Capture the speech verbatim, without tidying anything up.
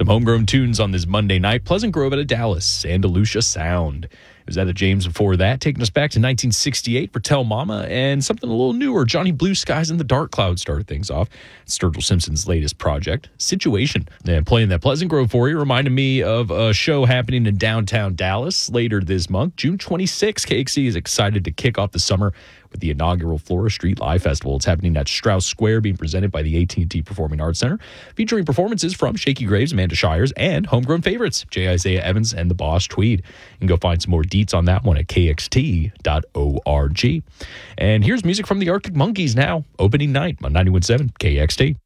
Some homegrown tunes on this Monday night. Pleasant Grove out of Dallas, Andalusia Sound. It was Etta James before that, taking us back to nineteen sixty-eight for Tell Mama, and something a little newer. Johnny Blue Skies and the Dark Cloud started things off. Sturgill Simpson's latest project, Situation. And playing that Pleasant Grove for you reminded me of a show happening in downtown Dallas later this month. June twenty-sixth, K X C is excited to kick off the summer with the inaugural Flora Street Live Festival. It's happening at Strauss Square, being presented by the A T and T Performing Arts Center, featuring performances from Shaky Graves, Amanda Shires, and homegrown favorites, J. Isaiah Evans and the Boss Tweed. You can go find some more deets on that one at K X T dot org. And here's music from the Arctic Monkeys now, opening night on ninety-one point seven K X T.